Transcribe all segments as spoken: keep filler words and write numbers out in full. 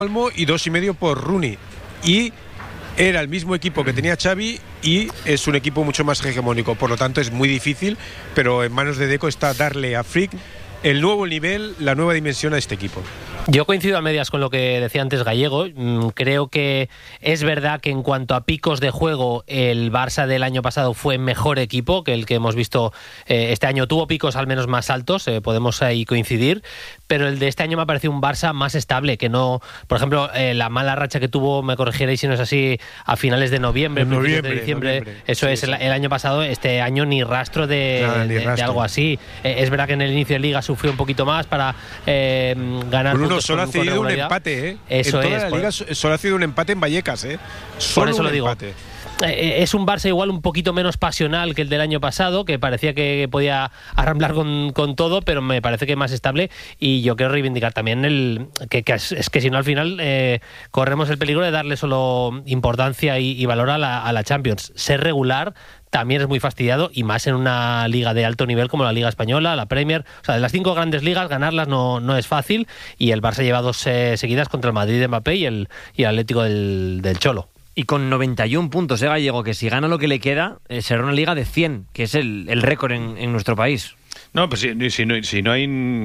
y dos y medio por Rooney. Y era el mismo equipo que tenía Xavi y es un equipo mucho más hegemónico. Por lo tanto, es muy difícil, pero en manos de Deco está darle a Frick el nuevo nivel, la nueva dimensión a este equipo. Yo coincido a medias con lo que decía antes Gallego. Creo que es verdad que en cuanto a picos de juego, el Barça del año pasado fue mejor equipo que el que hemos visto eh, este año. Tuvo picos al menos más altos, eh, podemos ahí coincidir, pero el de este año me ha parecido un Barça más estable, que no, por ejemplo, eh, la mala racha que tuvo, me corregiréis si no es así, a finales de noviembre, noviembre de diciembre, noviembre. eso sí, es, sí. El, el año pasado, este año ni rastro de, Nada, ni de, rastro. de algo así. Eh, es verdad que en el inicio de Liga sufrió un poquito más para eh, ganar Bruno, puntos solo con, ha cedido con un regularidad. empate, ¿eh? Eso en toda es, la por- liga solo ha sido un empate en Vallecas, ¿eh? Solo Por eso un lo digo. empate. Eh, Es un Barça igual un poquito menos pasional que el del año pasado, que parecía que podía arramblar con, con todo, pero me parece que más estable. Y yo quiero reivindicar también el que, que es, es que si no al final eh, corremos el peligro de darle solo importancia y, y valor a la, a la Champions. Ser regular también es muy fastidiado, y más en una liga de alto nivel como la Liga Española, la Premier. O sea, de las cinco grandes ligas, ganarlas no, no es fácil, y el Barça lleva dos eh, seguidas contra el Madrid de Mbappé y el, y el Atlético del, del Cholo. Y con noventa y un puntos, ¿eh, Gallego? Que si gana lo que le queda, eh, será una liga de cien, que es el, el récord en, en nuestro país. No, pues si, si, no, si no hay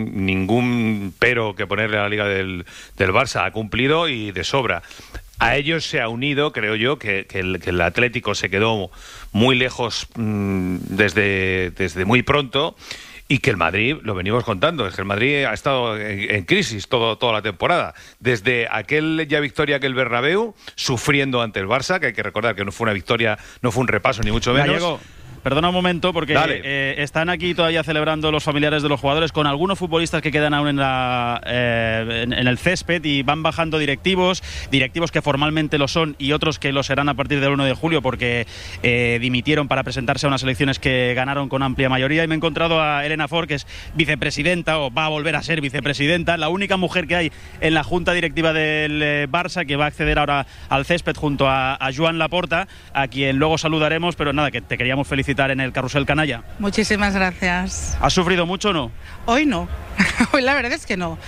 ningún pero que ponerle a la liga del, del Barça, ha cumplido y de sobra. A ellos se ha unido, creo yo, que, que, el, que el Atlético se quedó muy lejos mmm, desde, desde muy pronto, y que el Madrid, lo venimos contando, es que el Madrid ha estado en, en crisis todo, toda la temporada. Desde aquel ya victoria que el Bernabéu, sufriendo ante el Barça, que hay que recordar que no fue una victoria, no fue un repaso, ni mucho menos. Gallego, perdona un momento, porque eh, están aquí todavía celebrando los familiares de los jugadores con algunos futbolistas que quedan aún en, la, eh, en, en el césped, y van bajando directivos, directivos que formalmente lo son y otros que lo serán a partir del uno de julio porque eh, dimitieron para presentarse a unas elecciones que ganaron con amplia mayoría. Y me he encontrado a Elena Fort, que es vicepresidenta, o va a volver a ser vicepresidenta, la única mujer que hay en la junta directiva del eh, Barça, que va a acceder ahora al césped junto a, a Joan Laporta, a quien luego saludaremos. Pero nada, que te queríamos felicitar en el carrusel canalla. Muchísimas gracias. ¿Has sufrido mucho o no? Hoy no. Hoy la verdad es que no.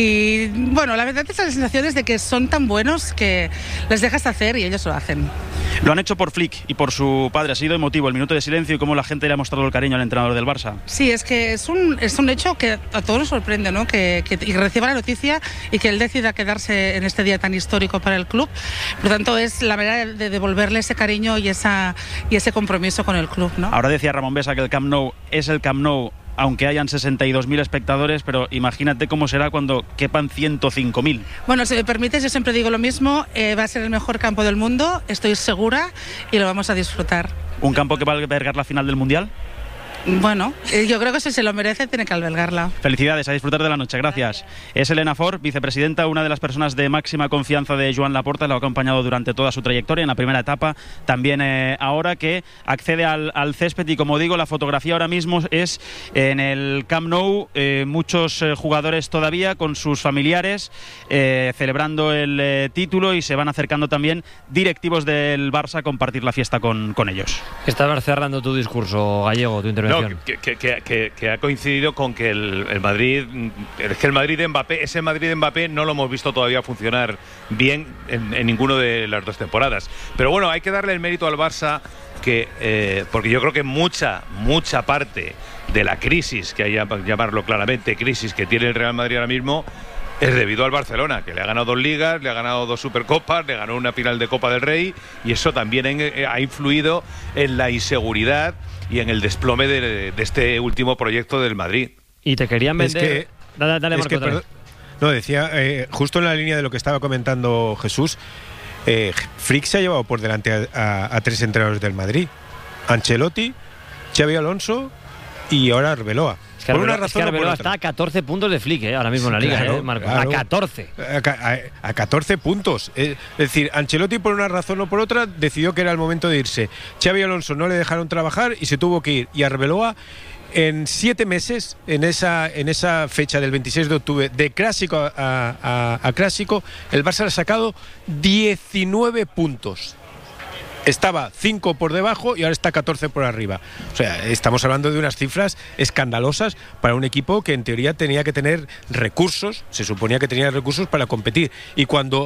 Y bueno, la verdad es la sensación es de que son tan buenos que les dejas hacer y ellos lo hacen. Lo han hecho por Flick y por su padre. Ha sido emotivo el minuto de silencio y cómo la gente le ha mostrado el cariño al entrenador del Barça. Sí, es que es un, es un hecho que a todos nos sorprende, ¿no? Que, que y reciba la noticia y que él decida quedarse en este día tan histórico para el club. Por lo tanto, es la manera de devolverle ese cariño y, esa, y ese compromiso con el club, ¿no? Ahora decía Ramón Besa que el Camp Nou es el Camp Nou, aunque hayan sesenta y dos mil espectadores, pero imagínate cómo será cuando quepan ciento cinco mil. Bueno, si me permites, yo siempre digo lo mismo, eh, va a ser el mejor campo del mundo, estoy segura, y lo vamos a disfrutar. ¿Un campo que va a albergar la final del Mundial? Bueno, eh, yo creo que si se lo merece tiene que albergarla. Felicidades, a disfrutar de la noche, gracias. Es Elena Fort, vicepresidenta, una de las personas de máxima confianza de Joan Laporta, lo ha acompañado durante toda su trayectoria en la primera etapa, también eh, ahora que accede al, al césped. Y como digo, la fotografía ahora mismo es en el Camp Nou, eh, muchos eh, jugadores todavía con sus familiares eh, celebrando el eh, título, y se van acercando también directivos del Barça a compartir la fiesta con, con ellos. Estabas cerrando tu discurso, Gallego, tu intervención. No, que, que, que, que, que ha coincidido con que el, el Madrid, es que el Madrid de Mbappé, ese Madrid de Mbappé no lo hemos visto todavía funcionar bien en, en ninguno de las dos temporadas. Pero bueno, hay que darle el mérito al Barça, que eh, porque yo creo que mucha, mucha parte de la crisis, que hay que llamarlo claramente, crisis que tiene el Real Madrid ahora mismo, es debido al Barcelona, que le ha ganado dos ligas, le ha ganado dos Supercopas, le ganó una final de Copa del Rey, y eso también ha influido en la inseguridad y en el desplome de, de este último proyecto del Madrid. Y te querían vender... Es que, dale, dale, es Marco, que, otra vez. perdón, no, decía, eh, justo en la línea de lo que estaba comentando Jesús, eh, Frick se ha llevado por delante a, a, a tres entrenadores del Madrid: Ancelotti, Xabi Alonso y ahora Arbeloa. Es que por una Arbeloa, es que razón o por Arbeloa otra. está a catorce puntos de Flick, ¿eh? Ahora mismo en la liga, Claro, ¿eh, Marco? claro. A catorce. A, a, a catorce puntos. Es decir, Ancelotti, por una razón o por otra, decidió que era el momento de irse. Xabi Alonso no le dejaron trabajar y se tuvo que ir. Y Arbeloa, en siete meses, en esa, en esa fecha del veintiséis de octubre, de clásico a, a, a clásico, el Barça le ha sacado diecinueve puntos. estaba cinco por debajo y ahora está catorce por arriba. O sea, estamos hablando de unas cifras escandalosas para un equipo que en teoría tenía que tener recursos, se suponía que tenía recursos para competir. Y cuando